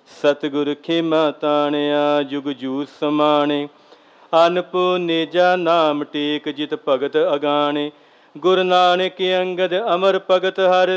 ਸਤਿਗੁਰ ਖੇਮਾ ਤਾਣਿਆ ਜੁਗ ਜੂਤ ਸਮਾਣੇ। ਅਨਪੁ ਨੇਜਾ ਨਾਮ ਟੇਕ ਜਿਤ ਭਗਤ ਅਗਾਣੇ। ਗੁਰੂ ਨਾਨਕ ਅੰਗਦ ਅਮਰ ਭਗਤ ਹਰ